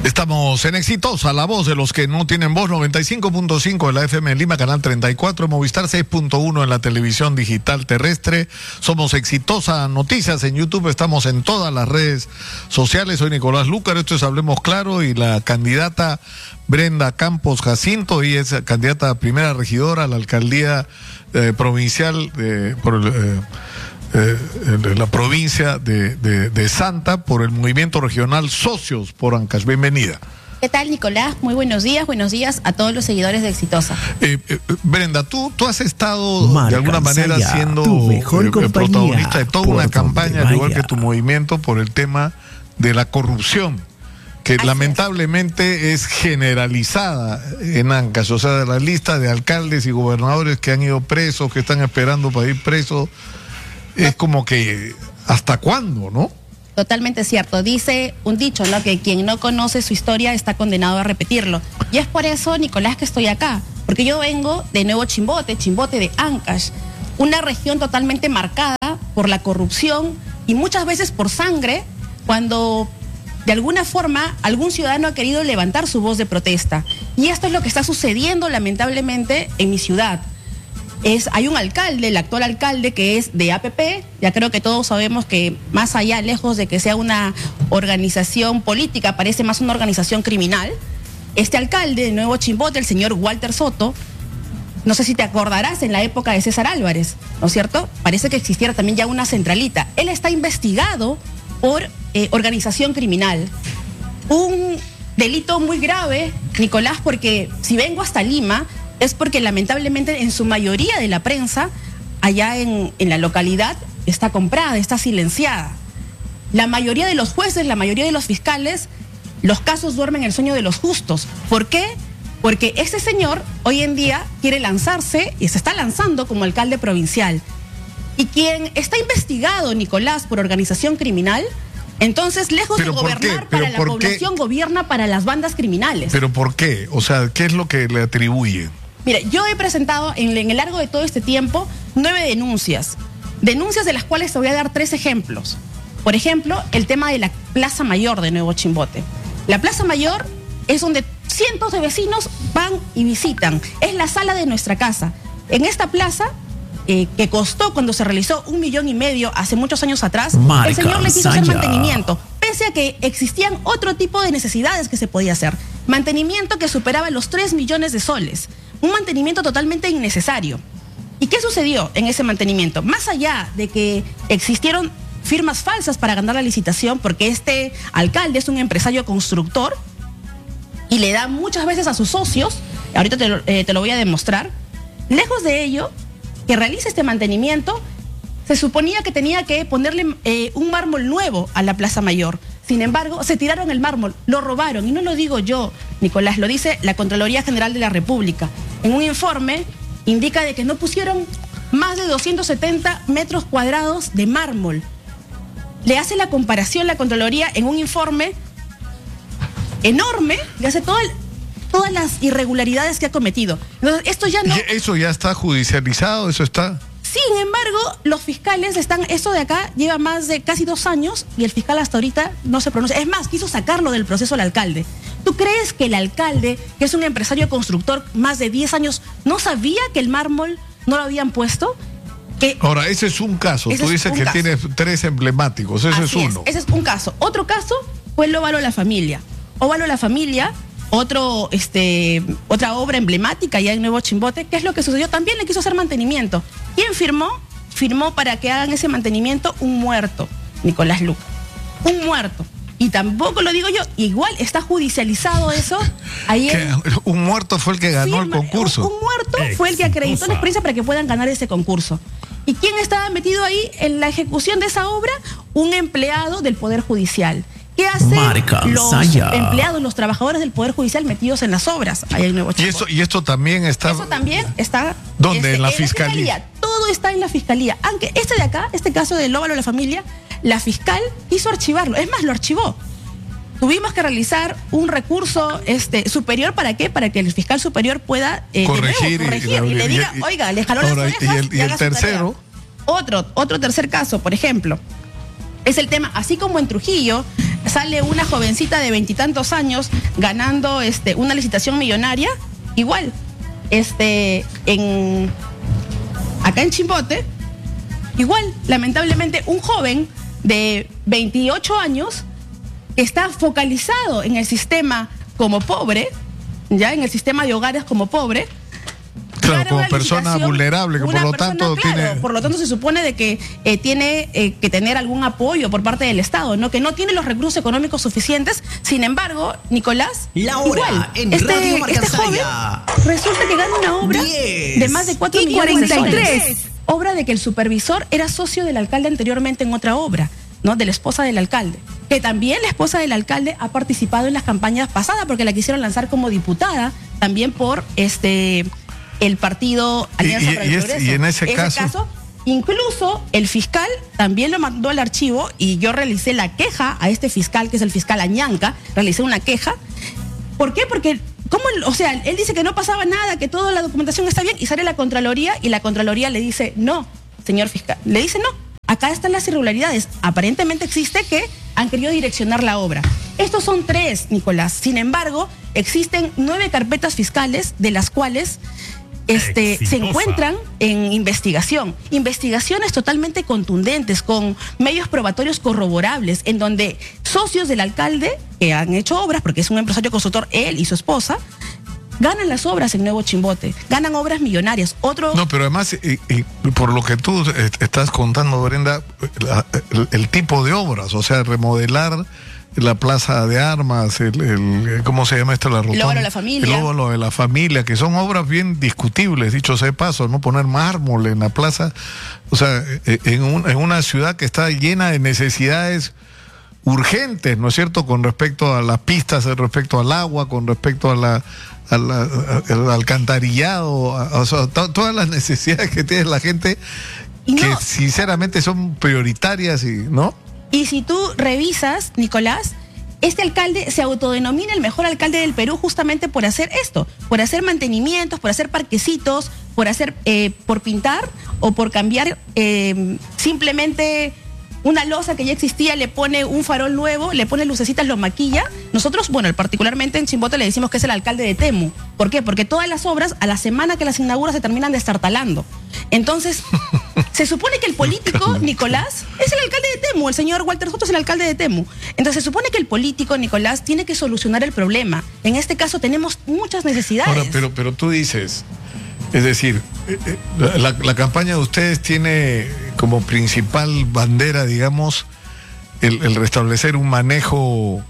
Estamos en Exitosa, la voz de los que no tienen voz, 95.5 de la FM en Lima, canal 34, Movistar 6.1 en la televisión digital terrestre. Somos Exitosa Noticias en YouTube, estamos en todas las redes sociales. Soy Nicolás Lúcar, esto es Hablemos Claro, y la candidata Brenda Campos Jacinto, y es candidata a primera regidora a la alcaldía provincial por la provincia de Santa, por el movimiento regional Socios por Ancash. Bienvenida. ¿Qué tal, Nicolás? Muy buenos días a todos los seguidores de Exitosa. Brenda, tú has estado de alguna manera siendo protagonista de toda una campaña, al igual que tu movimiento, por el tema de la corrupción, que lamentablemente es generalizada en Ancash. O sea, de la lista de alcaldes y gobernadores que han ido presos, que están esperando para ir presos, es como que, ¿hasta cuándo, no? Totalmente cierto. Dice un dicho, ¿no? Que quien no conoce su historia está condenado a repetirlo. Y es por eso, Nicolás, que estoy acá. Porque yo vengo de Nuevo Chimbote de Ancash, una región totalmente marcada por la corrupción y muchas veces por sangre, cuando de alguna forma algún ciudadano ha querido levantar su voz de protesta. Y esto es lo que está sucediendo lamentablemente en mi ciudad. Hay un alcalde, el actual alcalde, que es de APP. Ya creo que todos sabemos que más allá, lejos de que sea una organización política, parece más una organización criminal. Este alcalde de Nuevo Chimbote, el señor Walter Soto, no sé si te acordarás en la época de César Álvarez, ¿no es cierto? Parece que existiera también ya una centralita. Él está investigado por organización criminal. Un delito muy grave, Nicolás, porque si vengo hasta Lima es porque lamentablemente en su mayoría de la prensa allá en la localidad está comprada, está silenciada. La mayoría de los jueces, la mayoría de los fiscales, los casos duermen el sueño de los justos. ¿Por qué? Porque este señor hoy en día quiere lanzarse y se está lanzando como alcalde provincial. Y quien está investigado, Nicolás, por organización criminal, entonces, lejos de gobernar para la población, gobierna para las bandas criminales. ¿Pero por qué? O sea, ¿qué es lo que le atribuye? Mira, yo he presentado en el largo de todo este tiempo 9 denuncias. Denuncias de las cuales te voy a dar 3 ejemplos. Por ejemplo, el tema de la Plaza Mayor de Nuevo Chimbote. La Plaza Mayor es donde cientos de vecinos van y visitan. Es la sala de nuestra casa. En esta plaza, que costó cuando se realizó 1,5 millones hace muchos años atrás, el señor le quiso hacer mantenimiento, pese a que existían otro tipo de necesidades que se podía hacer. Mantenimiento que superaba los 3 millones de soles. Un mantenimiento totalmente innecesario. ¿Y qué sucedió en ese mantenimiento? Más allá de que existieron firmas falsas para ganar la licitación, porque este alcalde es un empresario constructor y le da muchas veces a sus socios, ahorita te lo voy a demostrar, lejos de ello, que realice este mantenimiento, se suponía que tenía que ponerle un mármol nuevo a la Plaza Mayor. Sin embargo, se tiraron el mármol, lo robaron, y no lo digo yo, Nicolás, lo dice la Contraloría General de la República. En un informe indica de que no pusieron más de 270 metros cuadrados de mármol. Le hace la comparación la Contraloría en un informe enorme, le hace todas las irregularidades que ha cometido. Entonces, esto ya no... ¿Eso ya está judicializado? ¿Eso está...? Sin embargo, los fiscales esto de acá lleva más de casi 2 años y el fiscal hasta ahorita no se pronuncia. Es más, quiso sacarlo del proceso al alcalde. ¿Tú crees que el alcalde, que es un empresario constructor más de 10 años, no sabía que el mármol no lo habían puesto? Ahora, ese es un caso. Tú dices que tienes 3 emblemáticos. Ese es uno. Ese es un caso. Otro caso fue el Óvalo La Familia. Óvalo La Familia, otra obra emblemática ya en Nuevo Chimbote. ¿Qué es lo que sucedió? También le quiso hacer mantenimiento. ¿Quién firmó? Firmó para que hagan ese mantenimiento un muerto, Nicolás Luca. Un muerto. Y tampoco lo digo yo, igual está judicializado eso. Un muerto fue el que ganó el concurso. Un muerto fue el que acreditó la experiencia para que puedan ganar ese concurso. ¿Y quién estaba metido ahí en la ejecución de esa obra? Un empleado del Poder Judicial. ¿Qué hacen los empleados, los trabajadores del Poder Judicial metidos en las obras allá en Nuevo Chimbote? Y esto también está... Eso también está... ¿Dónde? En la Fiscalía. Todo está en la Fiscalía. Aunque este de acá, este caso del Óvalo La Familia, la fiscal quiso archivarlo. Es más, lo archivó. Tuvimos que realizar un recurso superior. ¿Para qué? Para que el fiscal superior pueda corregir y le diga, oiga, le jaló las orejas y el tercero. Otro tercer caso, por ejemplo, es el tema, así como en Trujillo, sale una jovencita de 20 y tantos años ganando una licitación millonaria, igual, acá en Chimbote, igual, lamentablemente, un joven de 28 años que está focalizado en el sistema como pobre, ya en el sistema de hogares como pobre. Claro, como persona vulnerable, que por lo tanto tiene... Por lo tanto se supone de que tiene que tener algún apoyo por parte del Estado, ¿no? Que no tiene los recursos económicos suficientes. Sin embargo, Nicolás, la hora igual, en Radio joven resulta que gana una obra de más de 4 millones de soles. Obra de que el supervisor era socio del alcalde anteriormente en otra obra, ¿no? De la esposa del alcalde. Que también la esposa del alcalde ha participado en las campañas pasadas porque la quisieron lanzar como diputada, también por el partido Alianza para el Progreso. Y en ese caso, incluso el fiscal también lo mandó al archivo y yo realicé la queja a este fiscal, que es el fiscal Añanca, realicé una queja. ¿Por qué? Porque, él dice que no pasaba nada, que toda la documentación está bien, y sale la Contraloría y la Contraloría le dice, no, señor fiscal, le dice no, acá están las irregularidades. Aparentemente existe que han querido direccionar la obra. Estos son 3, Nicolás. Sin embargo, existen 9 carpetas fiscales, de las cuales se encuentran en investigaciones totalmente contundentes, con medios probatorios corroborables, en donde socios del alcalde que han hecho obras, porque es un empresario constructor, él y su esposa, ganan las obras en Nuevo Chimbote, ganan obras millonarias. No, pero además, por lo que tú estás contando, Brenda, el tipo de obras, o sea, remodelar la plaza de armas, ¿cómo se llama esto? La rotonda. El óvalo de la familia. El óvalo de la familia, que son obras bien discutibles, dicho sea de paso, ¿no? Poner mármol en la plaza, o sea, en una ciudad que está llena de necesidades urgentes, ¿no es cierto? Con respecto a las pistas, respecto al agua, con respecto al alcantarillado, o sea, todas las necesidades que tiene la gente, que sinceramente son prioritarias, ¿no? Y si tú revisas, Nicolás, este alcalde se autodenomina el mejor alcalde del Perú justamente por hacer esto, por hacer mantenimientos, por hacer parquecitos, por pintar o por cambiar simplemente una losa que ya existía, le pone un farol nuevo, le pone lucecitas, lo maquilla. Nosotros, particularmente en Chimbote le decimos que es el alcalde de Temu. ¿Por qué? Porque todas las obras, a la semana que las inaugura, se terminan destartalando. Entonces, se supone que el político, Nicolás, es el alcalde de Temu. El señor Walter Soto es el alcalde de Temu. Entonces, se supone que el político, Nicolás, tiene que solucionar el problema. En este caso tenemos muchas necesidades. Ahora, pero tú dices, es decir, la campaña de ustedes tiene como principal bandera, digamos, el restablecer un manejo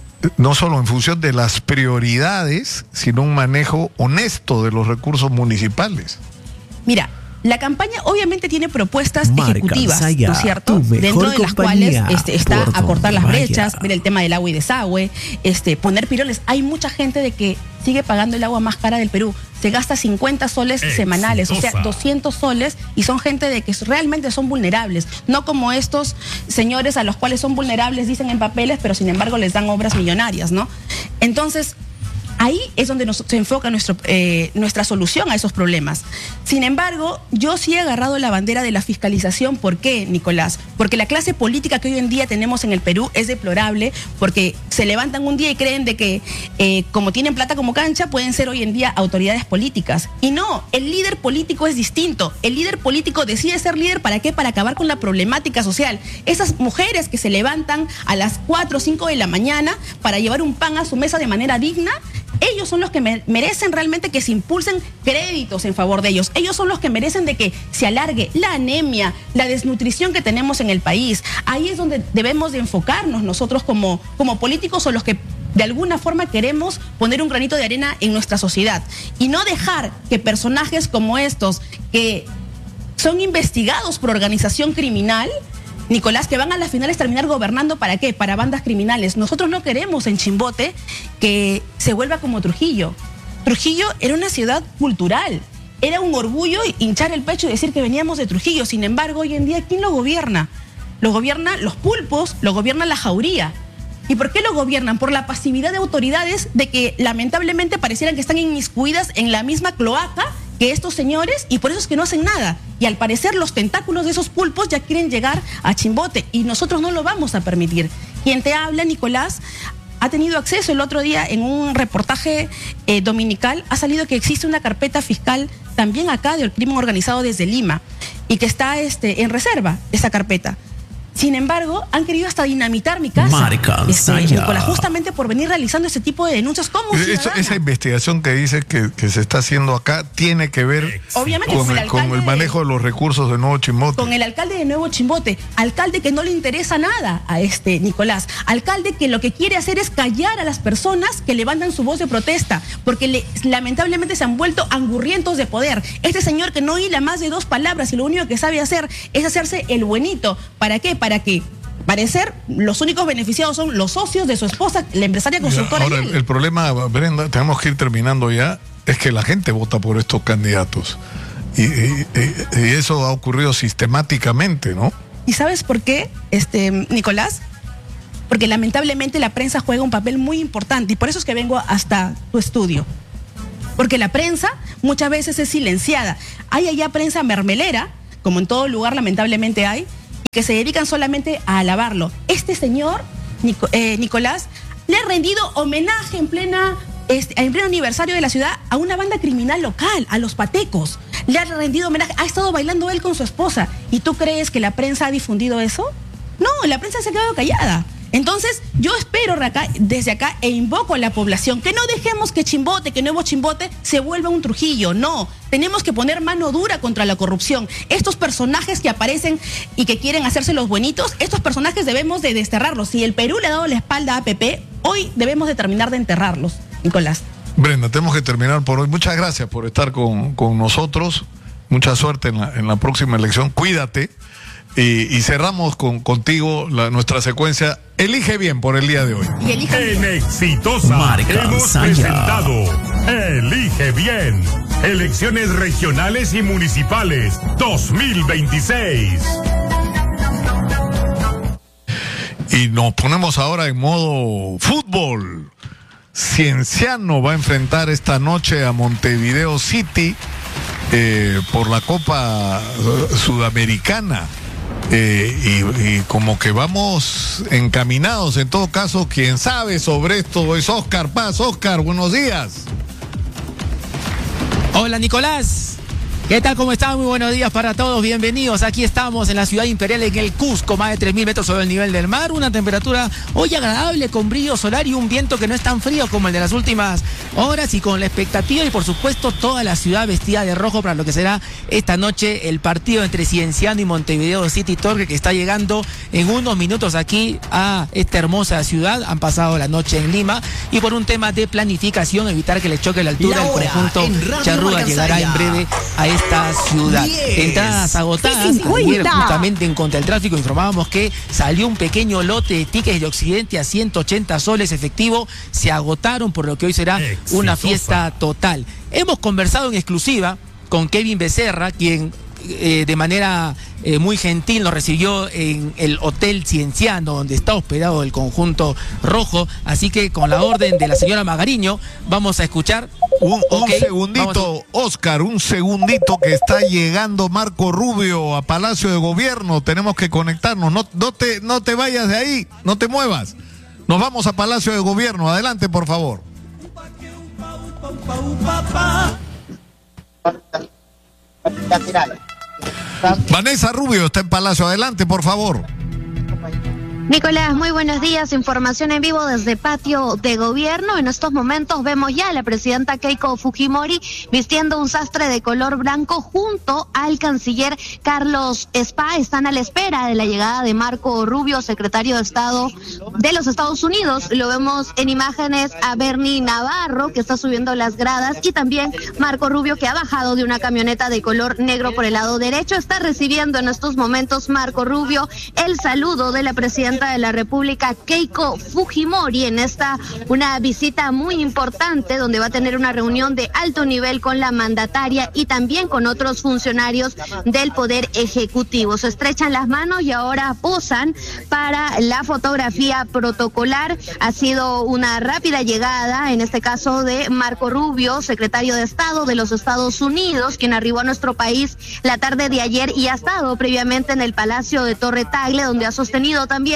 no solo en función de las prioridades, sino un manejo honesto de los recursos municipales. Mira, la campaña obviamente tiene propuestas ejecutivas, ¿no es cierto? Dentro de las cuales está acortar las brechas, ver el tema del agua y desagüe, poner pirones. Hay mucha gente de que sigue pagando el agua más cara del Perú. Se gasta 50 soles semanales, o sea, 200 soles, y son gente de que realmente son vulnerables. No como estos señores a los cuales son vulnerables, dicen en papeles, pero sin embargo les dan obras millonarias, ¿no? Entonces, ahí es donde se enfoca nuestra solución a esos problemas. Sin embargo, yo sí he agarrado la bandera de la fiscalización. ¿Por qué, Nicolás? Porque la clase política que hoy en día tenemos en el Perú es deplorable, porque se levantan un día y creen de que como tienen plata como cancha, pueden ser hoy en día autoridades políticas. Y no, el líder político es distinto. El líder político decide ser líder, ¿para qué? Para acabar con la problemática social. Esas mujeres que se levantan a las 4 o 5 de la mañana para llevar un pan a su mesa de manera digna, ellos son los que merecen realmente que se impulsen créditos en favor de ellos. Ellos son los que merecen de que se alargue la anemia, la desnutrición que tenemos en el país. Ahí es donde debemos de enfocarnos nosotros como políticos, o los que de alguna forma queremos poner un granito de arena en nuestra sociedad. Y no dejar que personajes como estos, que son investigados por organización criminal, Nicolás, que van a las finales terminar gobernando, ¿para qué? Para bandas criminales. Nosotros no queremos en Chimbote que se vuelva como Trujillo. Trujillo era una ciudad cultural. Era un orgullo hinchar el pecho y decir que veníamos de Trujillo. Sin embargo, hoy en día, ¿quién lo gobierna? Lo gobiernan los pulpos, lo gobierna la jauría. ¿Y por qué lo gobiernan? Por la pasividad de autoridades, de que lamentablemente parecieran que están inmiscuidas en la misma cloaca que estos señores, y por eso es que no hacen nada. Y al parecer los tentáculos de esos pulpos ya quieren llegar a Chimbote, y nosotros no lo vamos a permitir. Quien te habla, Nicolás, ha tenido acceso el otro día en un reportaje dominical, ha salido que existe una carpeta fiscal también acá del crimen organizado desde Lima y que está en reserva esa carpeta. Sin embargo, han querido hasta dinamitar mi casa, Nicolás, justamente por venir realizando ese tipo de denuncias como ciudadana. Esa investigación que dice que se está haciendo acá tiene que ver obviamente con el manejo de los recursos de Nuevo Chimbote. Con el alcalde de Nuevo Chimbote, alcalde que no le interesa nada a Nicolás, alcalde que lo que quiere hacer es callar a las personas que levantan su voz de protesta, porque lamentablemente se han vuelto angurrientos de poder. Este señor que no hila más de 2 palabras y lo único que sabe hacer es hacerse el buenito. ¿Para qué? Para que parecer los únicos beneficiados son los socios de su esposa, la empresaria constructora. Ahora, el problema, Brenda, tenemos que ir terminando ya, es que la gente vota por estos candidatos. Y eso ha ocurrido sistemáticamente, ¿no? ¿Y sabes por qué, Nicolás? Porque lamentablemente la prensa juega un papel muy importante y por eso es que vengo hasta tu estudio. Porque la prensa muchas veces es silenciada. Hay allá prensa mermelera, como en todo lugar lamentablemente hay, que se dedican solamente a alabarlo. Este señor, Nicolás, le ha rendido homenaje en pleno aniversario de la ciudad a una banda criminal local, a los Patecos. Le ha rendido homenaje, ha estado bailando él con su esposa. ¿Y tú crees que la prensa ha difundido eso? No, la prensa se ha quedado callada. Entonces, yo espero desde acá e invoco a la población que no dejemos que Chimbote, que Nuevo Chimbote se vuelva un Trujillo. No, tenemos que poner mano dura contra la corrupción. Estos personajes que aparecen y que quieren hacerse los buenitos, estos personajes debemos de desterrarlos. Si el Perú le ha dado la espalda a APP, hoy debemos de terminar de enterrarlos, Nicolás. Brenda, tenemos que terminar por hoy. Muchas gracias por estar con nosotros. Mucha suerte en la próxima elección. Cuídate. Y cerramos contigo nuestra secuencia Elige Bien por el día de hoy. En Exitosa hemos presentado Elige Bien, elecciones regionales y municipales 2026. Y nos ponemos ahora en modo fútbol. Cienciano va a enfrentar esta noche a Montevideo City por la Copa Sudamericana. Y como que vamos encaminados. En todo caso, quien sabe sobre esto es Oscar Paz. Oscar, buenos días. Hola, Nicolás. ¿Qué tal? ¿Cómo están? Muy buenos días para todos. Bienvenidos. Aquí estamos en la ciudad imperial, en el Cusco, más de 3.000 metros sobre el nivel del mar. Una temperatura hoy agradable, con brillo solar y un viento que no es tan frío como el de las últimas horas, y con la expectativa y por supuesto toda la ciudad vestida de rojo para lo que será esta noche el partido entre Cienciano y Montevideo City Torque, que está llegando en unos minutos aquí a esta hermosa ciudad. Han pasado la noche en Lima y por un tema de planificación, evitar que le choque la altura, el conjunto charrúa llegará en breve a esta ciudad. Entradas agotadas. Ayer, justamente en Contra el Tráfico, informábamos que salió un pequeño lote de tickets de Occidente a 180 soles efectivo. Se agotaron, por lo que hoy será una fiesta total. Hemos conversado en exclusiva con Kevin Becerra, quien de manera muy gentil nos recibió en el Hotel Cienciano, donde está hospedado el conjunto rojo. Así que con la orden de la señora Magariño vamos a escuchar un segundito, Oscar, un segundito, que está llegando Marco Rubio a Palacio de Gobierno. Tenemos que conectarnos. No te vayas de ahí, no te muevas. Nos vamos a Palacio de Gobierno. Adelante, por favor. Vanessa Rubio está en Palacio. Adelante, por favor. Nicolás, muy buenos días. Información en vivo desde Patio de Gobierno. En estos momentos vemos ya a la presidenta Keiko Fujimori vistiendo un sastre de color blanco junto al canciller Carlos Spa. Están a la espera de la llegada de Marco Rubio, secretario de Estado de los Estados Unidos. Lo vemos en imágenes a Bernie Navarro, que está subiendo las gradas, y también Marco Rubio, que ha bajado de una camioneta de color negro por el lado derecho. Está recibiendo en estos momentos Marco Rubio el saludo de la presidenta de la República, Keiko Fujimori, en una visita muy importante donde va a tener una reunión de alto nivel con la mandataria y también con otros funcionarios del Poder Ejecutivo. Se estrechan las manos y ahora posan para la fotografía protocolar. Ha sido una rápida llegada, en este caso de Marco Rubio, secretario de Estado de los Estados Unidos, quien arribó a nuestro país la tarde de ayer y ha estado previamente en el Palacio de Torre Tagle, donde ha sostenido también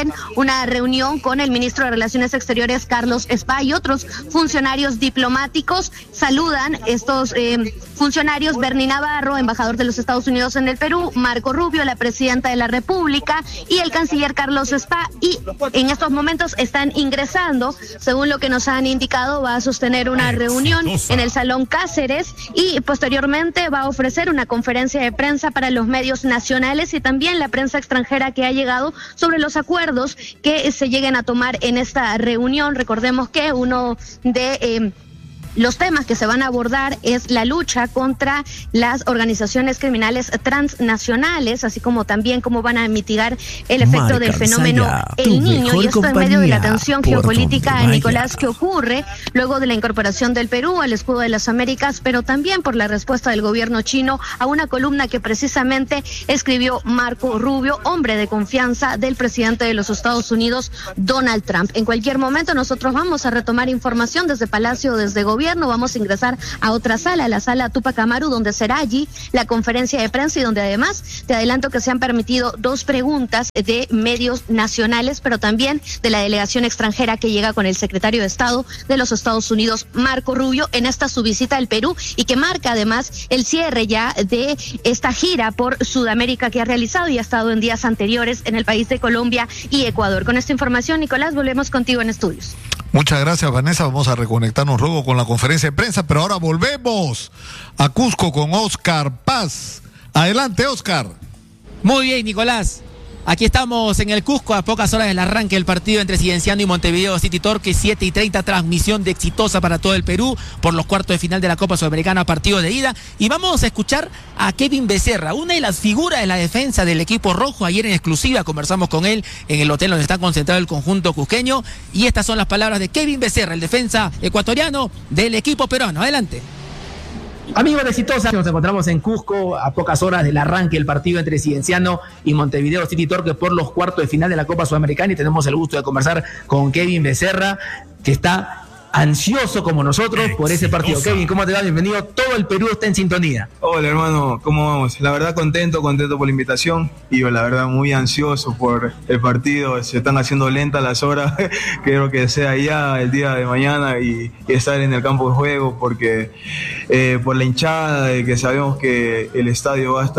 también una reunión con el ministro de Relaciones Exteriores, Carlos Spa, y otros funcionarios diplomáticos. Saludan estos funcionarios Bernie Navarro, embajador de los Estados Unidos en el Perú, Marco Rubio, la presidenta de la República, y el canciller Carlos Spa, y en estos momentos están ingresando. Según lo que nos han indicado, va a sostener una reunión en el Salón Cáceres y posteriormente va a ofrecer una conferencia de prensa para los medios nacionales y también la prensa extranjera que ha llegado sobre los acuerdos que se lleguen a tomar en esta reunión. Recordemos que uno de los temas que se van a abordar es la lucha contra las organizaciones criminales transnacionales, así como también cómo van a mitigar el efecto del fenómeno El Niño, y esto en medio de la tensión geopolítica, Nicolás, que ocurre luego de la incorporación del Perú al escudo de las Américas, pero también por la respuesta del gobierno chino a una columna que precisamente escribió Marco Rubio, hombre de confianza del presidente de los Estados Unidos, Donald Trump. En cualquier momento nosotros vamos a retomar información desde Palacio, desde Gobierno. Vamos a ingresar a otra sala, la sala Tupac Amaru, donde será allí la conferencia de prensa y donde además te adelanto que se han permitido 2 preguntas de medios nacionales, pero también de la delegación extranjera que llega con el secretario de Estado de los Estados Unidos, Marco Rubio, en esta su visita al Perú, y que marca además el cierre ya de esta gira por Sudamérica que ha realizado y ha estado en días anteriores en el país de Colombia y Ecuador. Con esta información, Nicolás, volvemos contigo en estudios. Muchas gracias, Vanessa. Vamos a reconectarnos luego con la conferencia de prensa, pero ahora volvemos a Cusco con Oscar Paz. Adelante, Oscar. Muy bien, Nicolás. Aquí estamos en el Cusco a pocas horas del arranque del partido entre Cienciano y Montevideo City Torque, 7:30, transmisión de exitosa para todo el Perú por los cuartos de final de la Copa Sudamericana, partido de ida. Y vamos a escuchar a Kevin Becerra, una de las figuras de la defensa del equipo rojo. Ayer en exclusiva conversamos con él en el hotel donde está concentrado el conjunto cusqueño. Y estas son las palabras de Kevin Becerra, el defensa ecuatoriano del equipo peruano. Adelante. Amigos de Exitosa, nos encontramos en Cusco a pocas horas del arranque del partido entre Cienciano y Montevideo City Torque por los cuartos de final de la Copa Sudamericana, y tenemos el gusto de conversar con Kevin Becerra, que está ansioso como nosotros por ese partido. Kevin, ¿cómo te va? Bienvenido. Todo el Perú está en sintonía. Hola, hermano, ¿cómo vamos? La verdad contento por la invitación y la verdad muy ansioso por el partido. Se están haciendo lentas las horas. Quiero que sea ya el día de mañana y estar en el campo de juego, porque por la hinchada, de que sabemos que el estadio va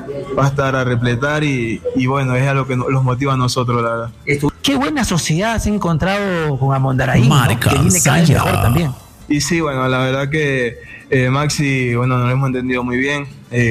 a estar a repletar y bueno, es algo que los motiva a nosotros, la verdad. Qué buena sociedad has encontrado con Amondaraí, ¿no? Que viene cada vez mejor también. Y sí, bueno, la verdad que Maxi, bueno, nos lo hemos entendido muy bien.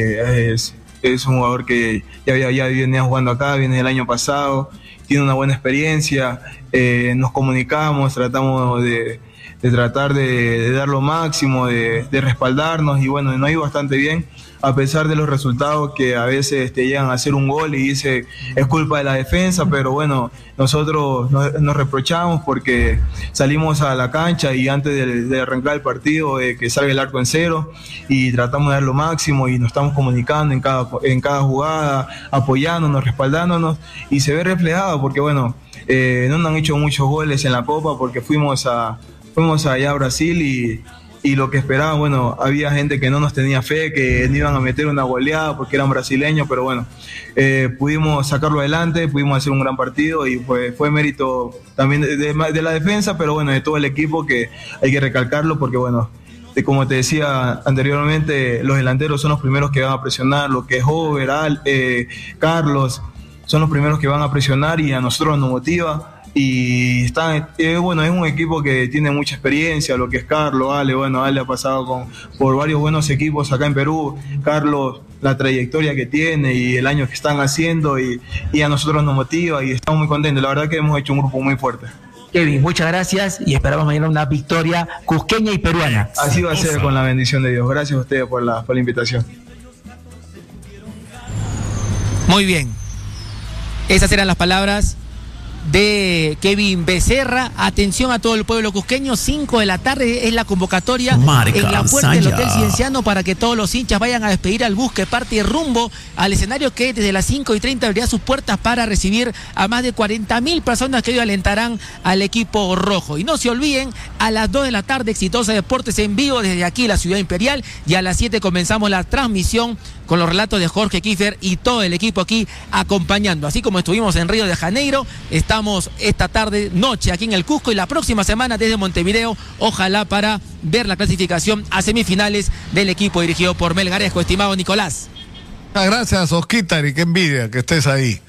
Es un jugador que ya venía jugando acá, viene el año pasado, tiene una buena experiencia. Nos comunicamos, tratamos de tratar de dar lo máximo, de respaldarnos, y bueno, nos ha ido bastante bien, a pesar de los resultados que a veces te llegan a hacer un gol y dice es culpa de la defensa, pero bueno, nosotros nos reprochamos porque salimos a la cancha y antes de arrancar el partido, que salga el arco en cero, y tratamos de dar lo máximo y nos estamos comunicando en cada jugada, apoyándonos, respaldándonos, y se ve reflejado porque bueno, no nos han hecho muchos goles en la Copa porque fuimos allá a Brasil y lo que esperaban, bueno, había gente que no nos tenía fe, que no iban a meter una goleada porque eran brasileños, pero bueno, pudimos sacarlo adelante, pudimos hacer un gran partido y fue mérito también de la defensa, pero bueno, de todo el equipo, que hay que recalcarlo porque bueno, como te decía anteriormente, los delanteros son los primeros que van a presionar, lo que es Over, Carlos, son los primeros que van a presionar y a nosotros nos motiva. Y bueno, es un equipo que tiene mucha experiencia, lo que es Carlos, Ale ha pasado por varios buenos equipos acá en Perú. Carlos, la trayectoria que tiene y el año que están haciendo y a nosotros nos motiva y estamos muy contentos. La verdad que hemos hecho un grupo muy fuerte. Kevin, muchas gracias y esperamos mañana una victoria cusqueña y peruana. Así va a ser, con la bendición de Dios. Gracias a ustedes por la invitación. Muy bien. Esas eran las palabras de Kevin Becerra. Atención a todo el pueblo cusqueño, 5 de la tarde es la convocatoria en la puerta del Hotel Cienciano para que todos los hinchas vayan a despedir al bus que parte rumbo al escenario, que desde las 5:30 abrirá sus puertas para recibir a más de 40.000 personas que hoy alentarán al equipo rojo. Y no se olviden, a las 2 de la tarde Exitosa Deportes en vivo desde aquí, la Ciudad Imperial, y a las 7 comenzamos la transmisión con los relatos de Jorge Kiefer y todo el equipo aquí acompañando. Así como estuvimos en Río de Janeiro, estamos Estamos esta tarde, noche aquí en el Cusco y la próxima semana desde Montevideo, ojalá para ver la clasificación a semifinales del equipo dirigido por Melgarejo, estimado Nicolás. Gracias, Osquitar, y qué envidia que estés ahí.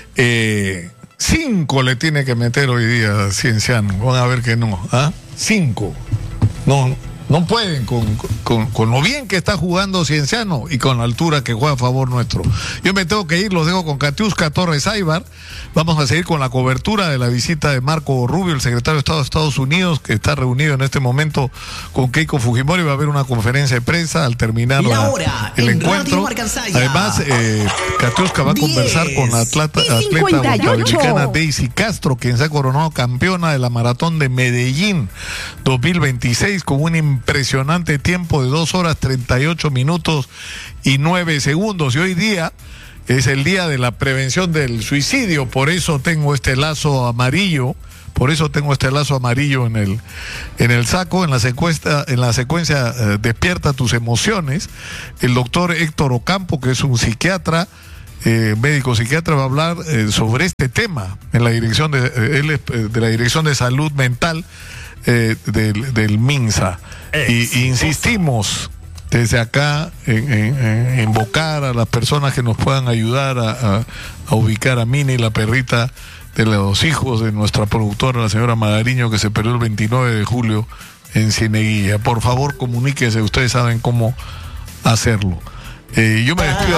5 le tiene que meter hoy día a Cienciano. Van a ver que no. 5. No pueden con lo bien que está jugando Cienciano y con la altura que juega a favor nuestro. Yo me tengo que ir, los dejo con Katiuska Torres Aybar. Vamos a seguir con la cobertura de la visita de Marco Rubio, el secretario de Estado de Estados Unidos, que está reunido en este momento con Keiko Fujimori. Va a haber una conferencia de prensa al terminar el encuentro. Además, Katiuska va a conversar con la atleta norteamericana Daisy Castro, quien se ha coronado campeona de la maratón de Medellín 2026 con un impresionante tiempo de 2 horas 38 minutos y 9 segundos. Y hoy día es el día de la prevención del suicidio, por eso tengo este lazo amarillo. En el saco, en la secuencia Despierta tus emociones. El doctor Héctor Ocampo, que es un psiquiatra, médico psiquiatra, va a hablar sobre este tema en la dirección de la Dirección de Salud Mental del MINSA. Y insistimos desde acá en invocar a las personas que nos puedan ayudar a ubicar a Mini, la perrita de los hijos de nuestra productora, la señora Magariño, que se perdió el 29 de julio en Cieneguilla. Por favor, comuníquese, ustedes saben cómo hacerlo. Yo me despido.